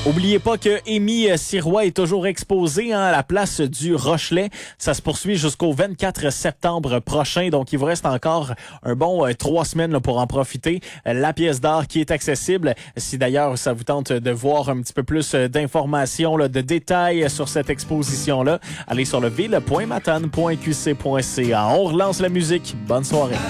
Oubliez pas que Amy Sirois est toujours exposée à la place du Rochelet. Ça se poursuit jusqu'au 24 septembre prochain. Donc, il vous reste encore un bon 3 semaines là, pour en profiter. La pièce d'art qui est accessible. Si d'ailleurs, ça vous tente de voir un petit peu plus d'informations, là, de détails sur cette exposition-là, allez sur le ville.matane.qc.ca. On relance la musique. Bonne soirée.